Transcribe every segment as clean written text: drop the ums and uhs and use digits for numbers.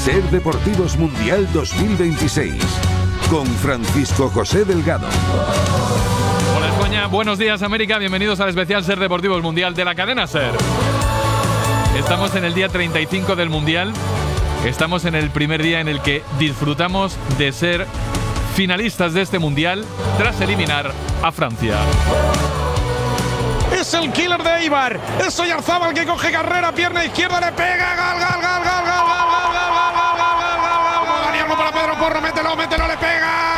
Ser Deportivos Mundial 2026 con Francisco José Delgado. Hola España, buenos días América, bienvenidos al especial Ser Deportivos Mundial de la cadena Ser. Estamos en el día 35 del Mundial, estamos en el primer día en el que disfrutamos de ser finalistas de este Mundial tras eliminar a Francia. Es el killer de Eibar, es Oyarzábal que coge carrera, pierna izquierda, le pega, gol, gol, gol, gol, gol, gol, gol, gol, gol, gol, Daniel para Pedro Porro, mételo, le pega.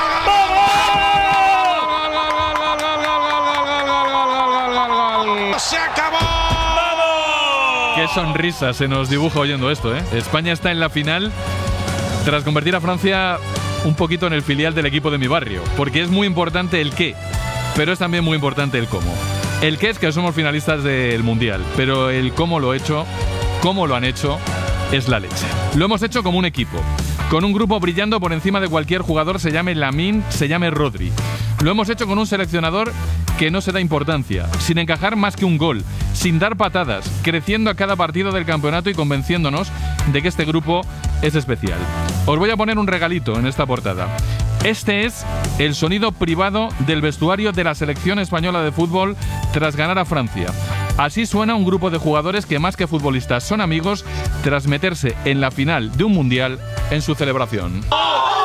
Se acabó. Qué sonrisa se nos dibuja oyendo esto, ¿eh? España está en la final tras convertir a Francia un poquito en el filial del equipo de mi barrio, porque es muy importante el qué, pero es también muy importante el cómo. El qué es que somos finalistas del Mundial, pero el cómo lo han hecho, es la leche. Lo hemos hecho como un equipo, con un grupo brillando por encima de cualquier jugador, se llame Lamine, se llame Rodri. Lo hemos hecho con un seleccionador que no se da importancia, sin encajar más que un gol, sin dar patadas, creciendo a cada partido del campeonato y convenciéndonos de que este grupo es especial. Os voy a poner un regalito en esta portada. Este es el sonido privado del vestuario de la selección española de fútbol tras ganar a Francia. Así suena un grupo de jugadores que más que futbolistas son amigos tras meterse en la final de un mundial en su celebración.